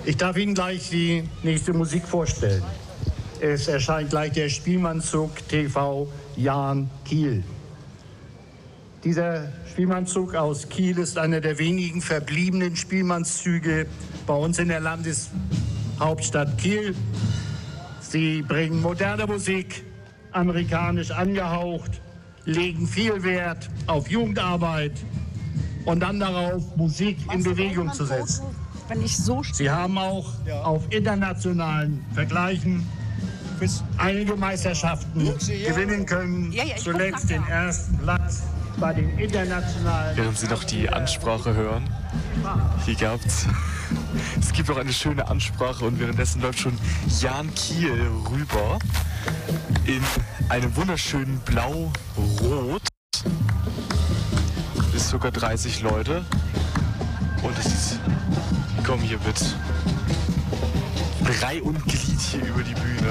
Ich darf Ihnen gleich die nächste Musik vorstellen. Es erscheint gleich der Spielmannszug TV Jahn Kiel. Dieser Spielmannszug aus Kiel ist einer der wenigen verbliebenen Spielmannszüge bei uns in der Landeshauptstadt Kiel. Sie bringen moderne Musik, amerikanisch angehaucht, legen viel Wert auf Jugendarbeit und dann darauf, Musik in Bewegung zu setzen. Sie haben auch auf internationalen Vergleichen einige Meisterschaften gewinnen können. Zuletzt den ersten Platz bei den internationalen... Während Sie noch die Ansprache hören, hier es gibt auch eine schöne Ansprache und währenddessen läuft schon Jahn Kiel rüber in einem wunderschönen Blau-Rot. Bis ca. 30 Leute und es ist, kommen hier mit Reih und Glied hier über die Bühne.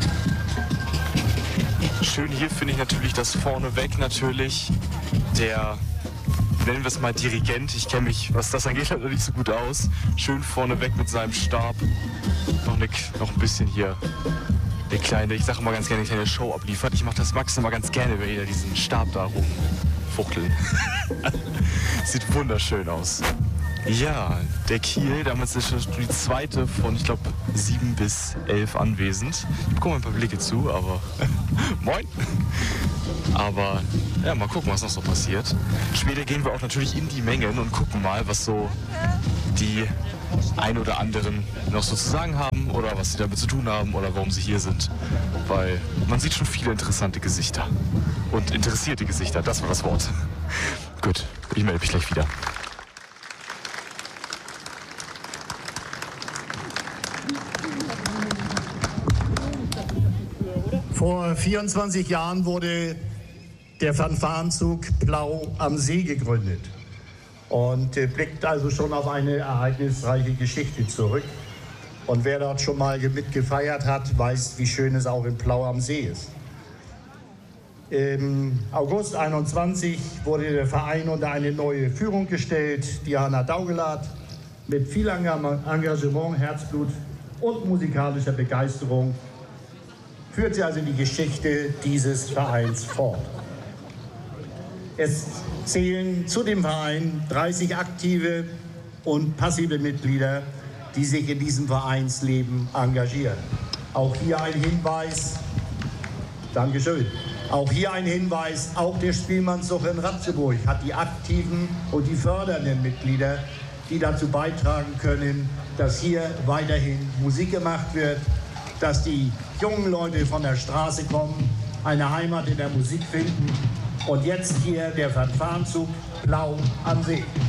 Schön hier finde ich natürlich, dass vorneweg natürlich der, nennen wir es mal Dirigent, ich kenne mich, was das angeht, halt noch nicht so gut aus, schön vorneweg mit seinem Stab noch ein bisschen hier eine kleine, ich sage mal ganz gerne, eine kleine Show abliefert. Ich mache das maximal ganz gerne, wenn ihr diesen Stab da rumfuchteln. Sieht wunderschön aus. Ja, der Kiel, damals ist die zweite von, ich glaube, 7 bis 11 anwesend. Ich bekomme ein paar Blicke zu, aber moin. Aber ja, mal gucken, was noch so passiert. Später gehen wir auch natürlich in die Mengen und gucken mal, was so die ein oder anderen noch so zu sagen haben oder was sie damit zu tun haben oder warum sie hier sind. Weil man sieht schon viele interessante Gesichter und interessierte Gesichter, das war das Wort. Gut, ich melde mich gleich wieder. Vor 24 Jahren wurde der Fanfarenzug Plau am See gegründet und blickt also schon auf eine ereignisreiche Geschichte zurück. Und wer dort schon mal mitgefeiert hat, weiß, wie schön es auch in Plau am See ist. Im August 21 wurde der Verein unter eine neue Führung gestellt. Diana Daugelath mit viel Engagement, Herzblut und musikalischer Begeisterung führt sie also die Geschichte dieses Vereins fort. Es zählen zu dem Verein 30 aktive und passive Mitglieder, die sich in diesem Vereinsleben engagieren. Auch hier ein Hinweis, Dankeschön, auch hier ein Hinweis, auch der Spielmannszug in Ratzeburg hat die aktiven und die fördernden Mitglieder, die dazu beitragen können, dass hier weiterhin Musik gemacht wird, dass die jungen Leute von der Straße kommen, eine Heimat in der Musik finden und jetzt hier der Fanfarenzug Plau am See.